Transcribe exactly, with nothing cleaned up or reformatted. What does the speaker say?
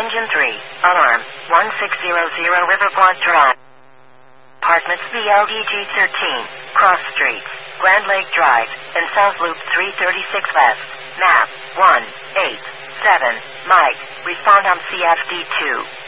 Engine three. Alarm. one six zero zero Riverport Drive. Apartments B L D G thirteen. Cross Streets. Grand Lake Drive. And South Loop three thirty-six West. Map. one eight seven. Mike. Respond on C F D two.